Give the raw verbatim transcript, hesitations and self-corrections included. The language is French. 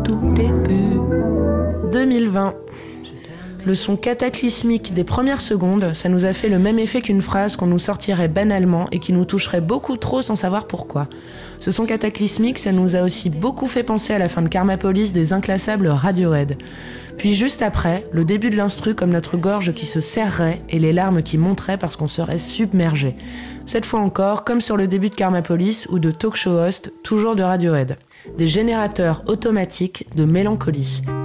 tout début. deux mille vingt. Le son cataclysmique des premières secondes, ça nous a fait le même effet qu'une phrase qu'on nous sortirait banalement et qui nous toucherait beaucoup trop sans savoir pourquoi. Ce son cataclysmique, ça nous a aussi beaucoup fait penser à la fin de Karma Police des inclassables Radiohead. Puis juste après, le début de l'instru comme notre gorge qui se serrerait et les larmes qui monteraient parce qu'on serait submergé. Cette fois encore, comme sur le début de Karma Police ou de Talk Show Host, toujours de Radiohead. Des générateurs automatiques de mélancolie.